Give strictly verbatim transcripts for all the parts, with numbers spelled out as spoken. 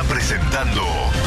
presentando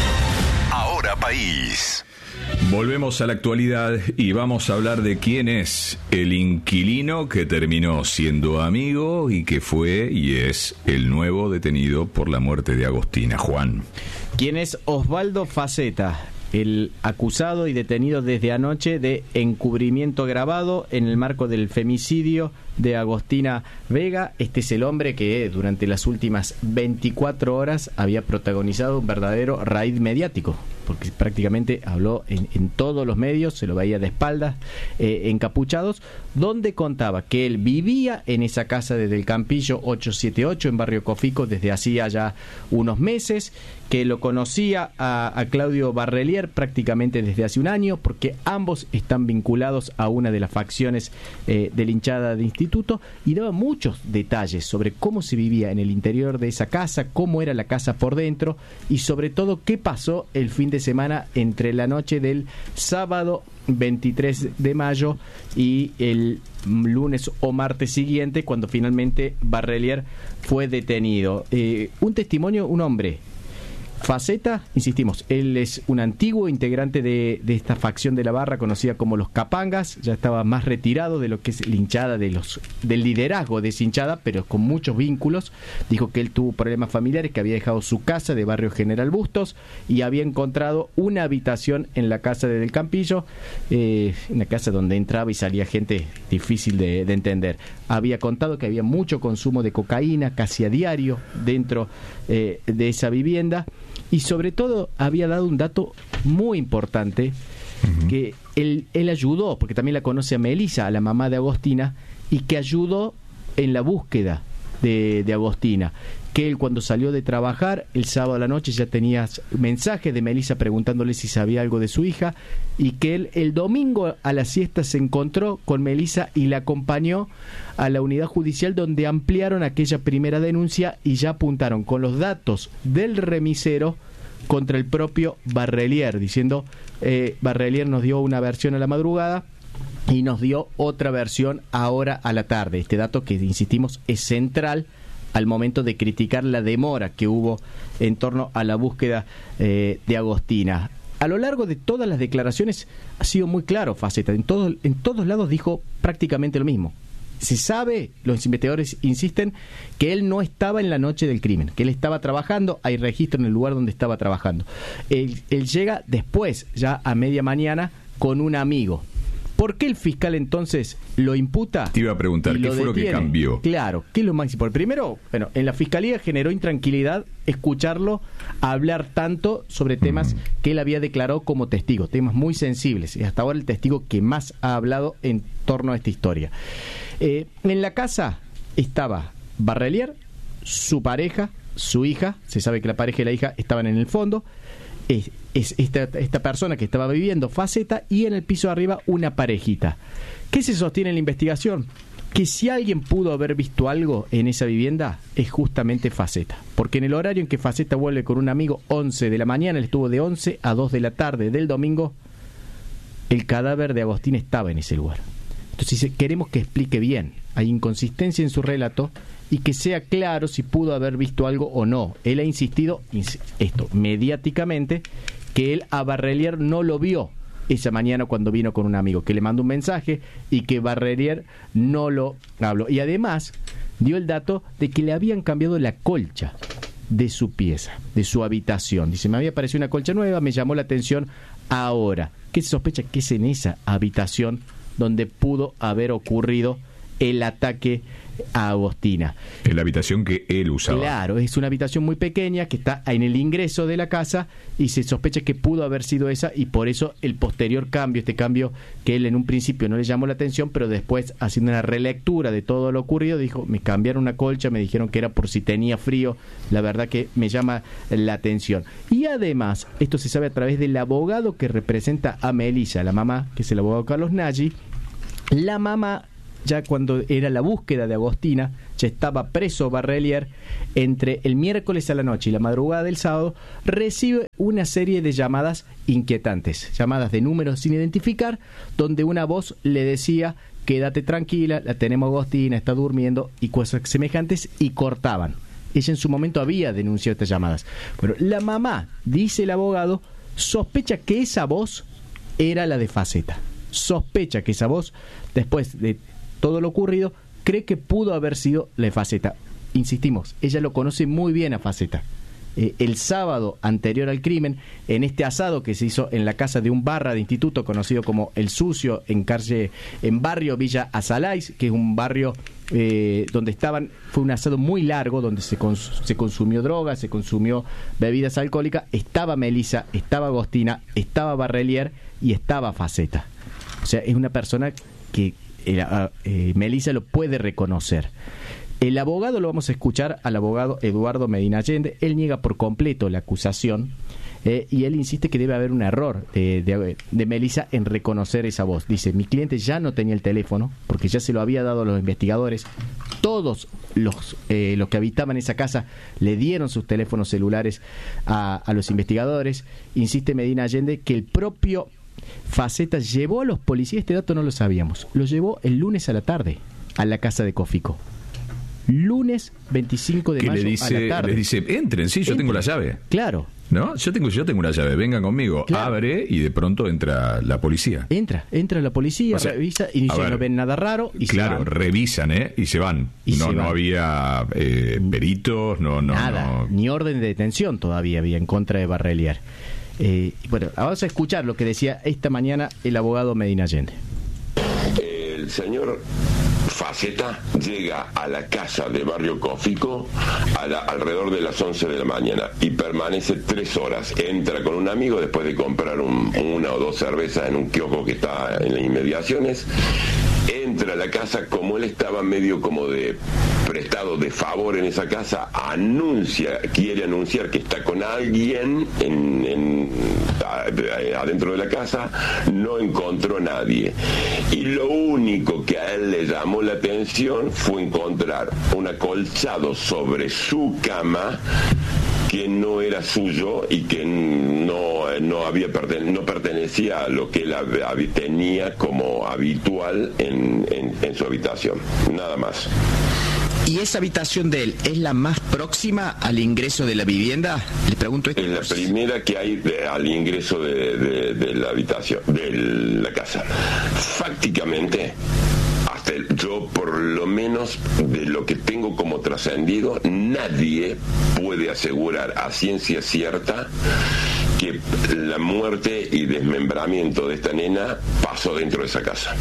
Ahora País. Volvemos a la actualidad y vamos a hablar de quién es el inquilino que terminó siendo amigo y que fue y es el nuevo detenido por la muerte de Agostina. Juan. ¿Quién es Osvaldo Faceta? El acusado y detenido desde anoche de encubrimiento agravado en el marco del femicidio de Agostina Vega. Este es el hombre que durante las últimas veinticuatro horas había protagonizado un verdadero raid mediático, porque prácticamente habló en, en todos los medios, se lo veía de espaldas, eh, encapuchados, donde contaba que él vivía en esa casa desde el Campillo ochocientos setenta y ocho en Barrio Cofico desde hacía ya unos meses, que lo conocía a, a Claudio Barrelier prácticamente desde hace un año, porque ambos están vinculados a una de las facciones eh, de la hinchada de instituto, y daba muchos detalles sobre cómo se vivía en el interior de esa casa, cómo era la casa por dentro y sobre todo qué pasó el fin de semana entre la noche del sábado veintitrés de mayo y el lunes o martes siguiente, cuando finalmente Barrelier fue detenido. Eh, un testimonio, un hombre Faceta, insistimos, él es un antiguo integrante de, de esta facción de la barra conocida como los Capangas, ya estaba más retirado de lo que es la hinchada, de los, del liderazgo de esa hinchada, pero con muchos vínculos. Dijo que él tuvo problemas familiares, que había dejado su casa de Barrio General Bustos y había encontrado una habitación en la casa de Del Campillo, eh, una casa donde entraba y salía gente difícil de, de entender. Había contado que había mucho consumo de cocaína, casi a diario, dentro eh, de esa vivienda. Y sobre todo había dado un dato muy importante, uh-huh. que él, él ayudó, porque también la conoce a Melisa, a la mamá de Agostina, y que ayudó en la búsqueda de, de Agostina. Que él, cuando salió de trabajar el sábado a la noche, ya tenía mensajes de Melisa preguntándole si sabía algo de su hija, y que él el domingo a la siesta se encontró con Melisa y la acompañó a la unidad judicial, donde ampliaron aquella primera denuncia y ya apuntaron con los datos del remisero contra el propio Barrelier, diciendo eh, Barrelier nos dio una versión a la madrugada y nos dio otra versión ahora a la tarde. Este dato que, insistimos, es central al momento de criticar la demora que hubo en torno a la búsqueda eh, de Agostina. A lo largo de todas las declaraciones ha sido muy claro Faceta, en, todo, en todos lados dijo prácticamente lo mismo. Se sabe, los investigadores insisten, que él no estaba en la noche del crimen, que él estaba trabajando, hay registro en el lugar donde estaba trabajando. Él, él llega después, ya a media mañana, con un amigo. ¿Por qué el fiscal entonces lo imputa? Te iba a preguntar, ¿qué fue lo que cambió? Claro, ¿qué es lo más importante? Primero, bueno, en la fiscalía generó intranquilidad escucharlo hablar tanto sobre temas mm. que él había declarado como testigo, temas muy sensibles, y hasta ahora el testigo que más ha hablado en torno a esta historia. Eh, en la casa estaba Barrelier, su pareja, su hija, se sabe que la pareja y la hija estaban en el fondo, es, es esta, esta persona que estaba viviendo, Faceta, y en el piso de arriba una parejita. ¿Qué se sostiene en la investigación? Que si alguien pudo haber visto algo en esa vivienda es justamente Faceta, porque en el horario en que Faceta vuelve con un amigo, once de la mañana, él estuvo de once a dos de la tarde del domingo, el cadáver de Agostina estaba en ese lugar. Entonces queremos que explique bien, hay inconsistencia en su relato, y que sea claro si pudo haber visto algo o no. Él ha insistido, esto, mediáticamente, que él a Barrelier no lo vio esa mañana cuando vino con un amigo, que le mandó un mensaje y que Barrelier no lo habló. Y además dio el dato de que le habían cambiado la colcha de su pieza, de su habitación. Dice, me había parecido una colcha nueva, me llamó la atención ahora. ¿Qué se sospecha? Que es en esa habitación donde pudo haber ocurrido el ataque a Agostina. En la habitación que él usaba. Claro, es una habitación muy pequeña que está en el ingreso de la casa y se sospecha que pudo haber sido esa, y por eso el posterior cambio, este cambio que él en un principio no le llamó la atención, pero después, haciendo una relectura de todo lo ocurrido, dijo, me cambiaron una colcha, me dijeron que era por si tenía frío, la verdad que me llama la atención. Y además, esto se sabe a través del abogado que representa a Melisa, la mamá, que es el abogado Carlos Nagy. La mamá, ya cuando era la búsqueda de Agostina, ya estaba preso Barrelier, entre el miércoles a la noche y la madrugada del sábado, recibe una serie de llamadas inquietantes, llamadas de números sin identificar, donde una voz le decía, quédate tranquila, la tenemos Agostina, está durmiendo, y cosas semejantes, y cortaban. Ella en su momento había denunciado estas llamadas. Bueno, la mamá, dice el abogado, sospecha que esa voz era la de Faceta. Sospecha que esa voz, después de todo lo ocurrido, cree que pudo haber sido la de Faceta. Insistimos, ella lo conoce muy bien a Faceta. Eh, el sábado anterior al crimen, en este asado que se hizo en la casa de un barra de instituto conocido como El Sucio, en calle, en barrio Villa Azalais, que es un barrio eh, donde estaban, fue un asado muy largo, donde se, cons, se consumió droga, se consumió bebidas alcohólicas, estaba Melissa, estaba Agostina, estaba Barrelier y estaba Faceta. O sea, es una persona que eh, eh, Melissa lo puede reconocer. El abogado, lo vamos a escuchar al abogado Eduardo Medina Allende. Él niega por completo la acusación eh, y él insiste que debe haber un error eh, de, de Melissa en reconocer esa voz. Dice, mi cliente ya no tenía el teléfono porque ya se lo había dado a los investigadores. Todos los, eh, los que habitaban esa casa le dieron sus teléfonos celulares a, a los investigadores. Insiste Medina Allende que el propio Faceta llevó a los policías, este dato no lo sabíamos, lo llevó el lunes a la tarde a la casa de Cofico. Lunes veinticinco de que mayo le dice, a la tarde. le dice, entren, sí, yo Entren. tengo la llave. Claro. ¿No? Yo tengo, yo tengo una llave, vengan conmigo. Claro. Abre y de pronto entra la policía. Entra, entra la policía, O sea, revisa y dice, a ver, no ven nada raro y claro, se van. revisan, ¿eh? Y se van. Y no se no van. había eh, peritos, no, no, Nada, no. ni orden de detención todavía había en contra de Barrelier. Eh, bueno, vamos a escuchar lo que decía esta mañana el abogado Medina Allende. El señor Faceta llega a la casa de Barrio Cofico a la, alrededor de las once de la mañana y permanece tres horas. Entra con un amigo después de comprar un, una o dos cervezas en un kiosco que está en las inmediaciones. Entra a la casa, como él estaba medio como de prestado de favor en esa casa, anuncia, quiere anunciar que está con alguien en, en, adentro de la casa, no encontró nadie. Y lo único que a él le llamó la atención fue encontrar un acolchado sobre su cama que no era suyo y que no, no, había pertene- no pertenecía a lo que él hab- tenía como habitual en, en, en su habitación. Nada más. ¿Y esa habitación de él es la más próxima al ingreso de la vivienda? Le pregunto esto. Es la primera que hay de, al ingreso de, de, de la habitación, de la casa. Fácticamente, hasta el, yo por lo menos de lo que tengo como trascendido, nadie puede asegurar a ciencia cierta que la muerte y desmembramiento de esta nena pasó dentro de esa casa.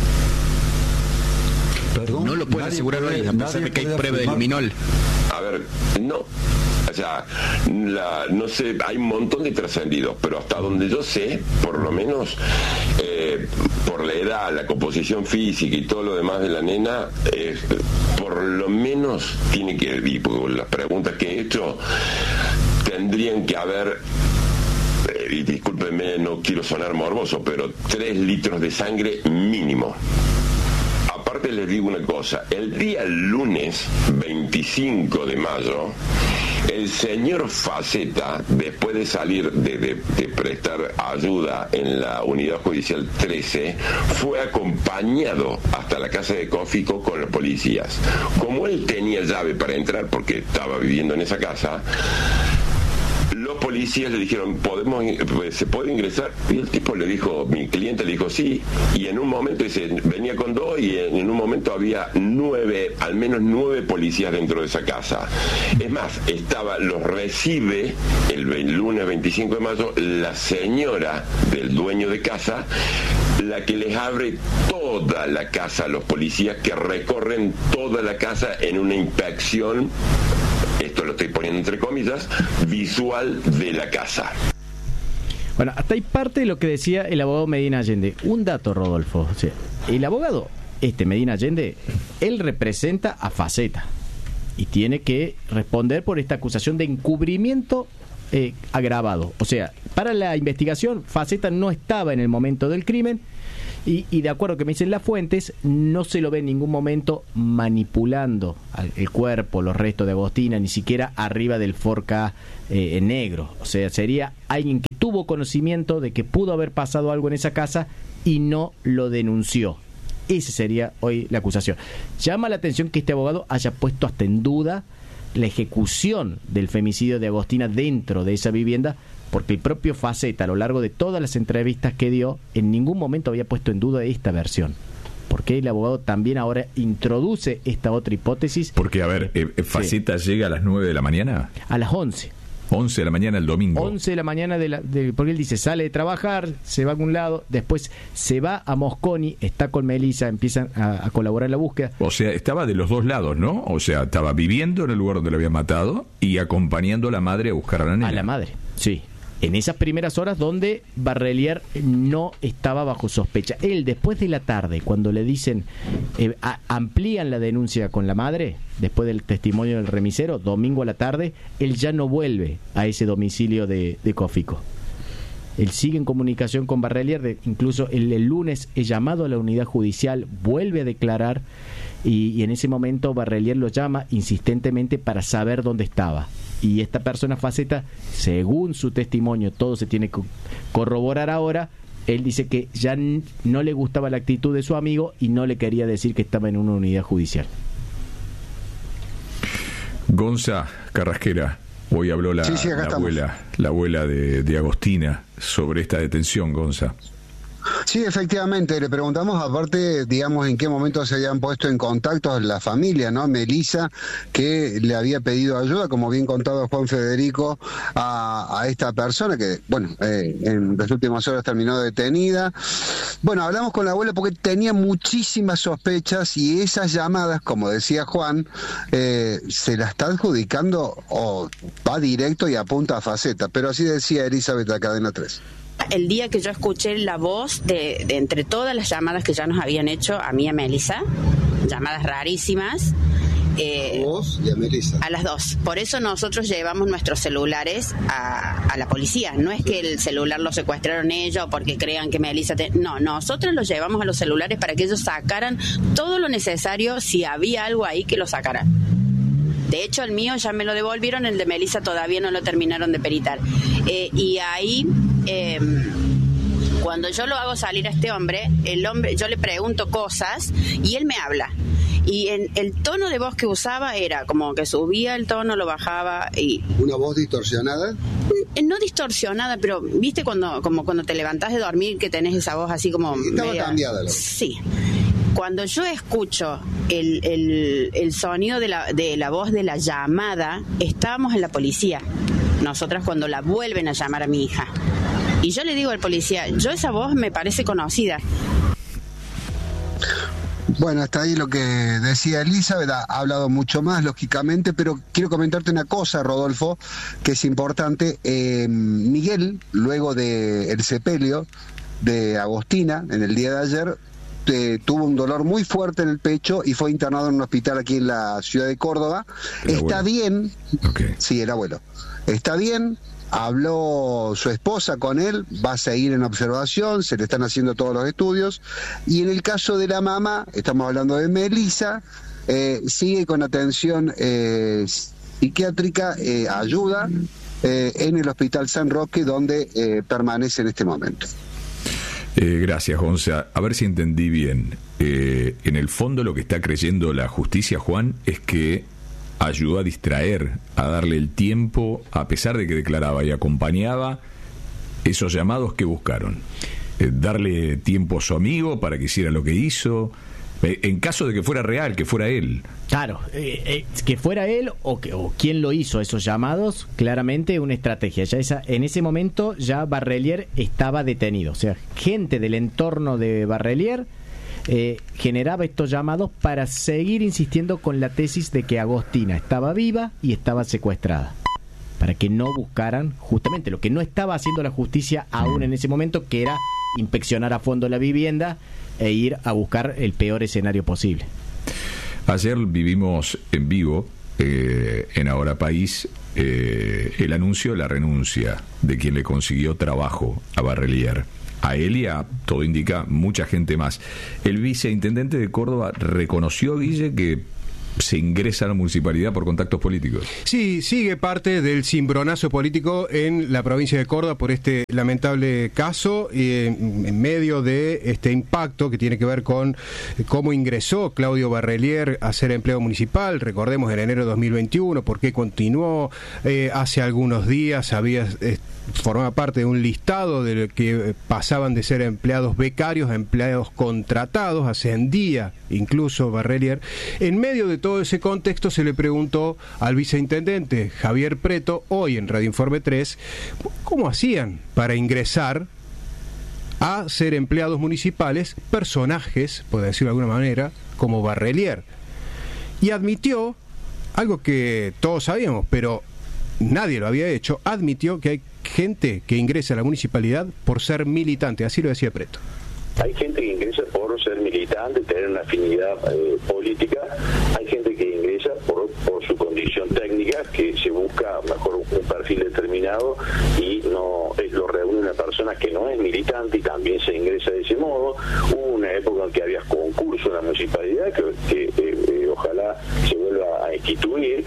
Perdón, No lo puede nadie asegurar puede- hoy, a pesar nadie de que hay puede prueba del afirmar- luminol. A ver, no. O sea, la, no sé, hay un montón de trascendidos, pero hasta donde yo sé, por lo menos, eh, por la edad, la composición física y todo lo demás de la nena, eh, por lo menos tiene que, y por las preguntas que he hecho, tendrían que haber, eh, y discúlpenme, no quiero sonar morboso, pero tres litros de sangre mínimo. Aparte les digo una cosa, el día lunes veinticinco de mayo, el señor Faceta, después de salir de, de, de prestar ayuda en la unidad judicial trece, fue acompañado hasta la casa de Cofico con los policías. Como él tenía llave para entrar porque estaba viviendo en esa casa, los policías le dijeron, ¿podemos, ¿se puede ingresar? Y el tipo le dijo, mi cliente le dijo sí, y en un momento dice, venía con dos y en, en un momento había nueve, al menos nueve policías dentro de esa casa. Es más, estaba, los recibe el, el lunes veinticinco de mayo la señora del dueño de casa, la que les abre toda la casa a los policías que recorren toda la casa en una inspección, esto lo estoy poniendo entre comillas, visual de la casa. Bueno, hasta ahí parte de lo que decía el abogado Medina Allende. Un dato, Rodolfo. O sea, el abogado, este Medina Allende, él representa a Faceta y tiene que responder por esta acusación de encubrimiento eh, agravado. O sea, para la investigación, Faceta no estaba en el momento del crimen y, y de acuerdo a que me dicen las fuentes, no se lo ve en ningún momento manipulando el cuerpo, los restos de Agostina, ni siquiera arriba del Forca eh, en negro. O sea, sería alguien que tuvo conocimiento de que pudo haber pasado algo en esa casa y no lo denunció. Esa sería hoy la acusación. Llama la atención que este abogado haya puesto hasta en duda la ejecución del femicidio de Agostina dentro de esa vivienda, porque el propio Faceta, a lo largo de todas las entrevistas que dio, en ningún momento había puesto en duda esta versión. Porque el abogado también ahora introduce esta otra hipótesis. Porque, a ver, eh, Faceta sí. llega a las nueve de la mañana. A las once. once de la mañana el domingo. once de la mañana, de la, de, porque él dice, sale de trabajar, se va a algún lado, después se va a Mosconi, está con Melissa, empiezan a, a colaborar en la búsqueda. O sea, estaba de los dos lados, ¿no? O sea, estaba viviendo en el lugar donde lo había matado y acompañando a la madre a buscar a la nena. A la madre, sí. En esas primeras horas donde Barrelier no estaba bajo sospecha. Él, después de la tarde, cuando le dicen, eh, a, amplían la denuncia con la madre, después del testimonio del remisero, domingo a la tarde, él ya no vuelve a ese domicilio de, de Cofico. Él sigue en comunicación con Barrelier, de, incluso el, el lunes es llamado a la unidad judicial, vuelve a declarar, y, y en ese momento Barrelier lo llama insistentemente para saber dónde estaba. Y esta persona Faceta, según su testimonio, todo se tiene que corroborar ahora, él dice que ya n- no le gustaba la actitud de su amigo y no le quería decir que estaba en una unidad judicial. Gonza Carrasquera, hoy habló la, sí, sí, la abuela, la abuela de, de Agostina sobre esta detención, Gonza. Sí, efectivamente, le preguntamos aparte, digamos, en qué momento se habían puesto en contacto la familia, ¿no? Melissa, que le había pedido ayuda, como bien contado Juan Federico, a, a esta persona que, bueno, eh, en las últimas horas terminó detenida. Bueno, hablamos con la abuela porque tenía muchísimas sospechas y esas llamadas, como decía Juan, eh, se la está adjudicando o va directo y apunta a Faceta, pero así decía Elizabeth de la Cadena tres. El día que yo escuché la voz de, de entre todas las llamadas que ya nos habían hecho a mí y a Melissa, llamadas rarísimas, eh, ¿a vos y a Melissa? A las dos. Por eso nosotros llevamos nuestros celulares a, a la policía. No es que el celular lo secuestraron ellos porque crean que Melissa... Te... No, nosotros los llevamos a los celulares para que ellos sacaran todo lo necesario, si había algo ahí que lo sacaran. De hecho, el mío ya me lo devolvieron, el de Melissa todavía no lo terminaron de peritar. Eh, y ahí, eh, cuando yo lo hago salir a este hombre, el hombre, yo le pregunto cosas y él me habla. Y en el tono de voz que usaba era como que subía el tono, lo bajaba y... ¿Una voz distorsionada? No distorsionada, pero viste cuando como cuando te levantás de dormir que tenés esa voz así como... Estaba media... cambiada la voz. Sí. Cuando yo escucho el, el, el sonido de la, de la voz de la llamada, estábamos en la policía, nosotras cuando la vuelven a llamar a mi hija. Y yo le digo al policía, yo esa voz me parece conocida. Bueno, hasta ahí lo que decía Elizabeth, ha hablado mucho más, lógicamente, pero quiero comentarte una cosa, Rodolfo, que es importante. Eh, Miguel, luego del sepelio de Agostina, en el día de ayer, Eh, tuvo un dolor muy fuerte en el pecho y fue internado en un hospital aquí en la ciudad de Córdoba. El Está abuelo. bien, Okay. sí, el abuelo. Está bien, habló su esposa con él, va a seguir en observación, se le están haciendo todos los estudios. Y en el caso de la mamá, estamos hablando de Melissa, eh, sigue con atención eh, psiquiátrica, eh, ayuda eh, en el Hospital San Roque, donde eh, permanece en este momento. Eh, gracias, Gonza. A ver si entendí bien. Eh, en el fondo lo que está creyendo la justicia, Juan, es que ayudó a distraer, a darle el tiempo, a pesar de que declaraba y acompañaba esos llamados que buscaron. Eh, darle tiempo a su amigo para que hiciera lo que hizo, eh, en caso de que fuera real, que fuera él. Claro, eh, eh, que fuera él o, que, o quien lo hizo esos llamados, claramente una estrategia. Ya esa, en ese momento ya Barrelier estaba detenido, o sea, gente del entorno de Barrelier eh, generaba estos llamados para seguir insistiendo con la tesis de que Agostina estaba viva y estaba secuestrada, para que no buscaran justamente lo que no estaba haciendo la justicia aún en ese momento, que era inspeccionar a fondo la vivienda e ir a buscar el peor escenario posible. Ayer vivimos en vivo, eh, en Ahora País, eh, el anuncio de la renuncia de quien le consiguió trabajo a Barrelier. A él y a, todo indica, mucha gente más. El viceintendente de Córdoba reconoció, Guille, que se ingresa a la municipalidad por contactos políticos. Sí, sigue parte del cimbronazo político en la provincia de Córdoba por este lamentable caso, eh, en medio de este impacto que tiene que ver con cómo ingresó Claudio Barrelier a ser empleado municipal, recordemos en enero de dos mil veintiuno, por qué continuó, eh, hace algunos días había... Eh, formaba parte de un listado de que pasaban de ser empleados becarios a empleados contratados, ascendía incluso Barrelier. En medio de todo ese contexto se le preguntó al viceintendente Javier Preto, hoy en Radio Informe tres, ¿cómo hacían para ingresar a ser empleados municipales personajes, por decirlo de alguna manera, como Barrelier? Y admitió algo que todos sabíamos, pero nadie lo había hecho, admitió que hay gente que ingresa a la municipalidad por ser militante, así lo decía Preto. Hay gente que ingresa por ser militante, tener una afinidad eh, política, hay gente que ingresa por, por su condición técnica, que se busca mejor un perfil determinado y no eh, lo reúne una persona que no es militante y también se ingresa de ese modo. Hubo una época en que había concurso en la municipalidad que, que eh, eh, ojalá se vuelva a instituir.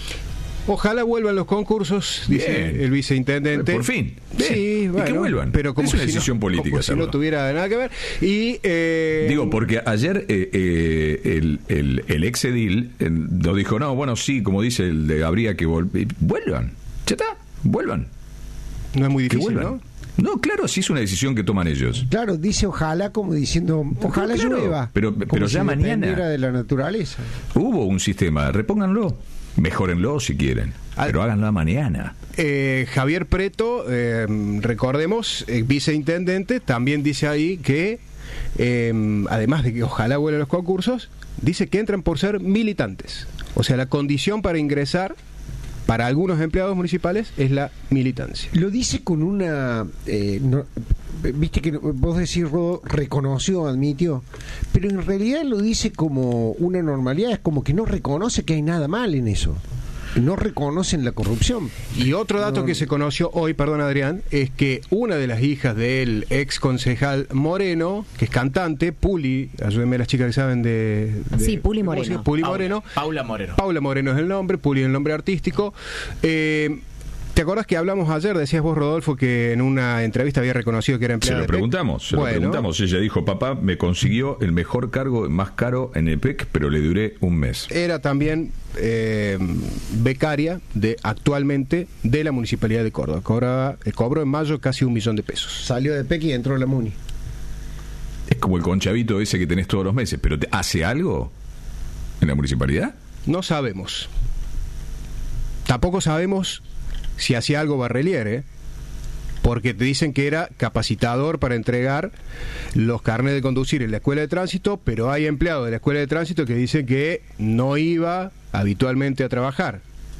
Ojalá vuelvan los concursos, dice bien. El viceintendente. Por fin. Bien. Sí, bueno, y que vuelvan. Pero como es una si decisión no, política. Como si no tuviera nada que ver. Y, eh... Digo, porque ayer eh, eh, el, el, el ex edil eh, nos dijo, no, bueno, sí, como dice el de habría que volver. Vuelvan. Ya está, vuelvan. No es muy difícil, ¿no? No, claro, sí es una decisión que toman ellos. Claro, dice ojalá como diciendo, ojalá claro, llueva. Pero, pero ya si mañana. De la naturaleza. Hubo un sistema, repónganlo. Mejórenlo si quieren, pero háganlo mañana. Eh, Javier Preto, eh, recordemos, eh, viceintendente, también dice ahí que, eh, además de que ojalá vuelvan los concursos, dice que entran por ser militantes. O sea, la condición para ingresar para algunos empleados municipales es la militancia. Lo dice con una... Eh, no, viste que vos decís, Rodo, reconoció, admitió, pero en realidad lo dice como una normalidad, es como que no reconoce que hay nada mal en eso. No reconocen la corrupción. Y otro dato no, que se conoció hoy, perdón Adrián, es que una de las hijas del ex concejal Moreno, que es cantante, Puli, ayúdenme las chicas que saben de... de sí, Puli Moreno. Puli Paula, Moreno. Paula Moreno. Paula Moreno es el nombre, Puli es el nombre artístico. Eh... ¿Te acordás que hablamos ayer? Decías vos, Rodolfo, que en una entrevista había reconocido que era empleado. Se lo preguntamos, se bueno. lo preguntamos. Ella dijo, papá, me consiguió el mejor cargo más caro en el P E C, pero le duré un mes. Era también eh, becaria de actualmente de la Municipalidad de Córdoba. Cobraba, cobró en mayo casi un millón de pesos. Salió de P E C y entró a la Muni. Es como el conchavito ese que tenés todos los meses, pero ¿te ¿hace algo en la municipalidad? No sabemos. Tampoco sabemos si hacía algo Barrelier, ¿eh? Porque te dicen que era capacitador para entregar los carnets de conducir en la escuela de tránsito, pero hay empleados de la escuela de tránsito que dicen que no iba habitualmente a trabajar.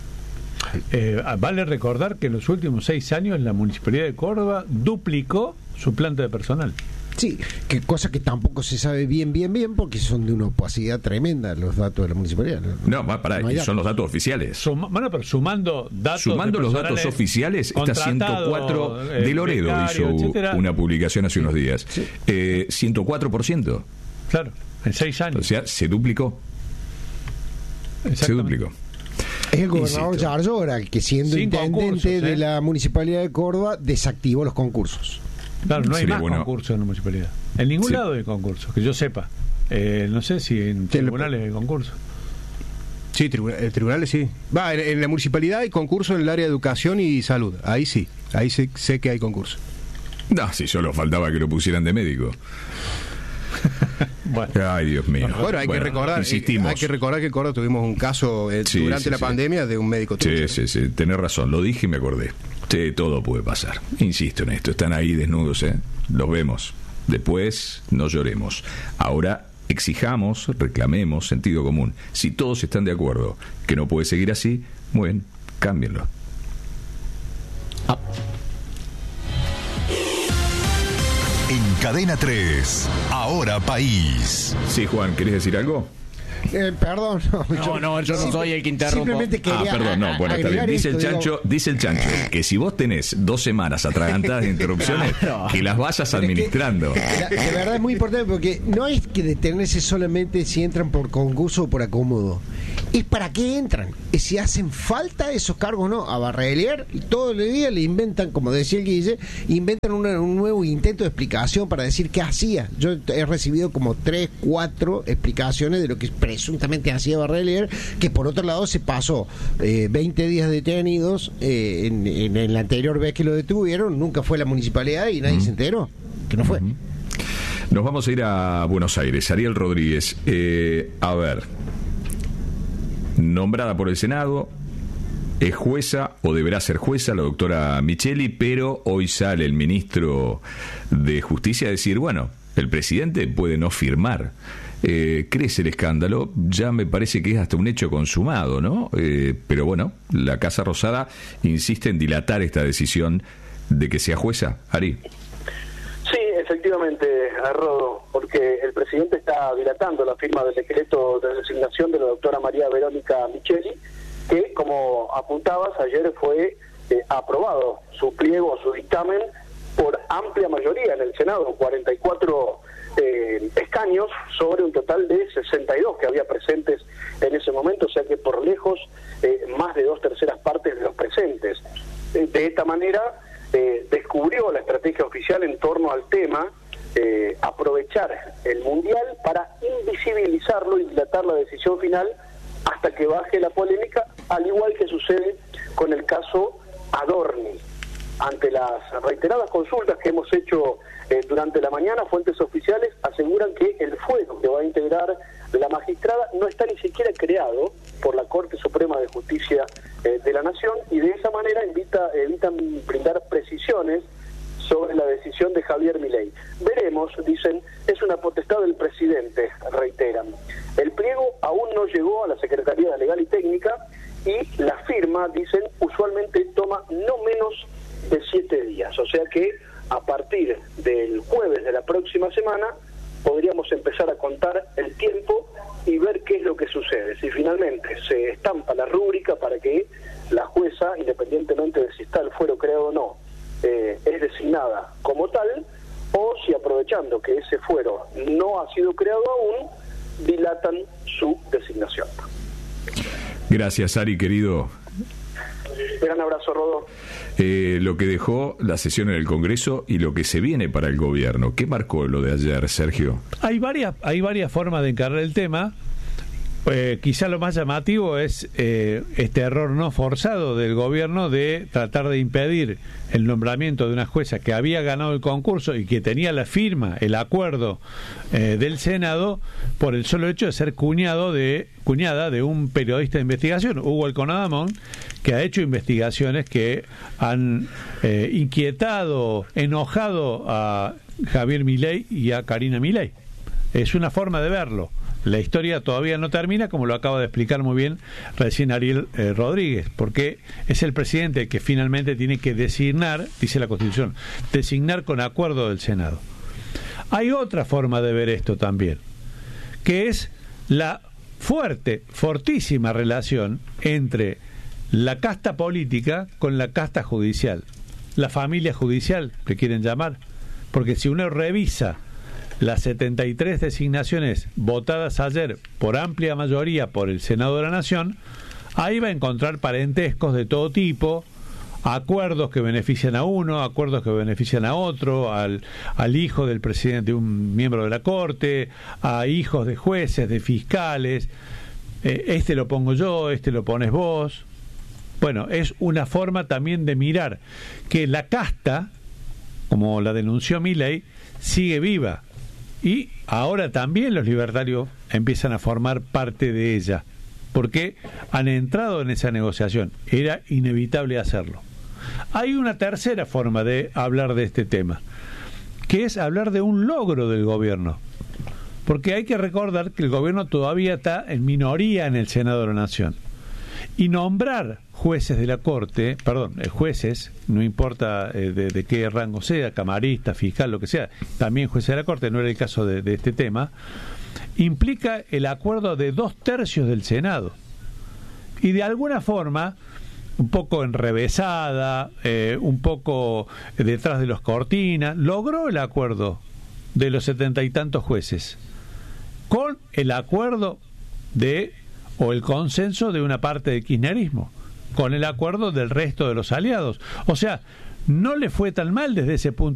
Eh, vale recordar que en los últimos seis años la Municipalidad de Córdoba duplicó su planta de personal. Sí, que cosa que tampoco se sabe bien, bien, bien, porque son de una opacidad tremenda los datos de la municipalidad. No, no pará, no son los datos oficiales. Suma, bueno, pero sumando datos Sumando los datos oficiales, está ciento cuatro. Eh, de Loredo becario, hizo etcétera. Una publicación hace unos días. Sí. Eh, ciento cuatro por ciento. Claro, en seis años. O sea, se duplicó. Se duplicó. Es el gobernador Yarlora el que, siendo intendente ¿eh? de la Municipalidad de Córdoba, desactivó los concursos. Claro, no hay Sería más bueno. concursos en la municipalidad. En ningún sí. lado hay concursos, que yo sepa. Eh, no sé si en tribunales hay concursos. Sí, tribunales, eh, tribunales sí. Va, en, en la municipalidad hay concursos en el área de educación y salud. Ahí sí, ahí sé, sé que hay concursos. No, si solo faltaba que lo pusieran de médico. Bueno. Ay, Dios mío. Bueno, hay bueno, que recordar, insistimos. hay que recordar que en Córdoba tuvimos un caso eh, sí, durante sí, la sí. pandemia de un médico. Sí, sí, sí, tenés razón, lo dije y me acordé. Sí, todo puede pasar. Insisto en esto, están ahí desnudos, ¿eh? Los vemos. Después no lloremos. Ahora exijamos, reclamemos sentido común. Si todos están de acuerdo que no puede seguir así, bueno, cámbienlo. Ah. En Cadena tres, Ahora País. Sí, Juan, ¿querés decir algo? Eh, perdón, no, No, yo, no, yo no simple- soy el que interrumpo. Simplemente Ah, quería perdón, no, bueno, está bien. agregar Dice el esto, chancho, digo, dice el chancho que si vos tenés dos semanas atragantadas de interrupciones, Claro. que las vayas Pero es que, administrando. la- de verdad es muy importante porque no hay que detenerse solamente si entran por concurso o por acomodo. Es para qué entran. Es si hacen falta esos cargos o no. A Barrelier todos los días le inventan, como decía el Guille, inventan una- un nuevo intento de explicación para decir qué hacía. Yo he recibido como tres, cuatro explicaciones de lo que presuntamente hacía Barrelier, que por otro lado se pasó eh, veinte días detenidos eh, en, en, en la anterior vez que lo detuvieron, nunca fue la municipalidad y nadie Mm. se enteró que no fue. Nos vamos a ir a Buenos Aires. Ariel Rodríguez, eh, a ver, nombrada por el Senado, es jueza o deberá ser jueza la doctora Micheli, pero hoy sale el ministro de Justicia a decir, bueno, el presidente puede no firmar. Eh, crece el escándalo, ya me parece que es hasta un hecho consumado, ¿no? Eh, pero bueno, la Casa Rosada insiste en dilatar esta decisión de que sea jueza. Ari. Sí, efectivamente, Rodo, porque el presidente está dilatando la firma del decreto de designación de la doctora María Verónica Micheli, que, como apuntabas, ayer fue eh, aprobado su pliego, su dictamen, por amplia mayoría en el Senado, cuarenta y cuatro eh, escaños sobre un total de sesenta y dos que había presentes en ese momento, o sea que por lejos eh, más de dos terceras partes de los presentes. Eh, de esta manera eh, descubrió la estrategia oficial en torno al tema, eh, aprovechar el Mundial para invisibilizarlo y dilatar la decisión final hasta que baje la polémica, al igual que sucede con el caso Adorni. Ante las reiteradas consultas que hemos hecho eh, durante la mañana, fuentes oficiales aseguran que el fuero que va a integrar la magistrada no está ni siquiera creado por la Corte Suprema de Justicia eh, de la Nación, y de esa manera invita, evitan brindar precisiones sobre la decisión de Javier Milei. Veremos, dicen, es una potestad del presidente, reiteran. El pliego aún no llegó a la Secretaría de Legal y Técnica y la firma, dicen, usualmente toma no menos de siete días. O sea que a partir del jueves de la próxima semana podríamos empezar a contar el tiempo y ver qué es lo que sucede. Si finalmente se estampa la rúbrica para que la jueza, independientemente de si está el fuero creado o no, eh, es designada como tal, o si aprovechando que ese fuero no ha sido creado aún, dilatan su designación. Gracias, Ari, querido. Gran abrazo, Rodó. Eh, lo que dejó la sesión en el Congreso y lo que se viene para el gobierno. ¿Qué marcó lo de ayer, Sergio? Hay varias, hay varias formas de encarar el tema. Eh, quizá lo más llamativo es eh, este error no forzado del gobierno de tratar de impedir el nombramiento de una jueza que había ganado el concurso y que tenía la firma, el acuerdo eh, del Senado, por el solo hecho de ser cuñado de cuñada de un periodista de investigación, Hugo Alconadamón, que ha hecho investigaciones que han eh, inquietado, enojado a Javier Milei y a Karina Milei. Es una forma de verlo. La historia todavía no termina, como lo acaba de explicar muy bien recién Ariel eh, Rodríguez, porque es el presidente el que finalmente tiene que designar, dice la Constitución, designar con acuerdo del Senado. Hay otra forma de ver esto también, que es la fuerte, fortísima relación entre la casta política con la casta judicial, la familia judicial, que quieren llamar, porque si uno revisa las setenta y tres designaciones votadas ayer por amplia mayoría por el Senado de la Nación, ahí va a encontrar parentescos de todo tipo, acuerdos que benefician a uno, acuerdos que benefician a otro, al, al hijo del presidente, un miembro de la Corte, a hijos de jueces, de fiscales, eh, este lo pongo yo, este lo pones vos. Bueno, es una forma también de mirar que la casta, como la denunció Milei, sigue viva. Y ahora también los libertarios empiezan a formar parte de ella, porque han entrado en esa negociación. Era inevitable hacerlo. Hay una tercera forma de hablar de este tema, que es hablar de un logro del gobierno. Porque hay que recordar que el gobierno todavía está en minoría en el Senado de la Nación. Y nombrar jueces de la Corte, perdón, eh, jueces, no importa eh, de, de qué rango sea, camarista, fiscal, lo que sea, también jueces de la Corte, no era el caso de, de este tema, implica el acuerdo de dos tercios del Senado. Y de alguna forma, un poco enrevesada, eh, un poco detrás de los cortinas, logró el acuerdo de los setenta y tantos jueces, con el acuerdo de, o el consenso de una parte del kirchnerismo, con el acuerdo del resto de los aliados. O sea, no le fue tan mal desde ese punto